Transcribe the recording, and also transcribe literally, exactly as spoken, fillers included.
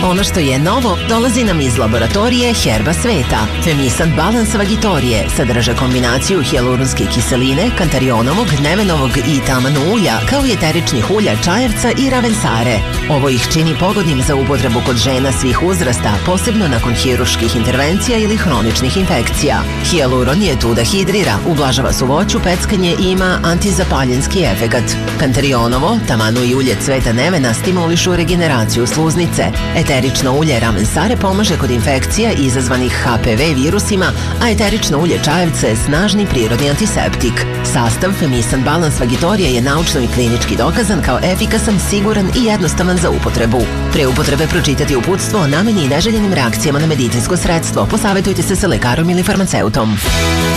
Ono što je novo dolazi nam iz laboratorije Herba Sveta. Femisant Balans Vagitorije sadrža kombinaciju hijaluronske kiseline, kantarionovog, nemenovog i tamanu ulja, kao i eteričnih ulja čajevca i ravensare. Ovo ih čini pogodnim za upotrebu kod žena svih uzrasta, posebno nakon hiruških intervencija ili hroničnih infekcija. Hijaluron je tu da hidrira, ublažava suvoću, peckanje i ima antizapaljenski efekat. Kantarionovo, tamanu i ulje cveta nevena stimulišu regeneraciju sluznice. Eterično ulje ravensare pomaže kod infekcija izazvanih H P V virusima, a eterično ulje čajevca je snažni prirodni antiseptik. Sastav Femisant Balans Vagitorije je naučno i klinički dokazan kao efikasan, siguran i jednostavan za upotrebu. Pre upotrebe pročitati uputstvo o nameni i neželjenim reakcijama na medicinsko sredstvo. Posavetujte se sa lekarom ili farmaceutom.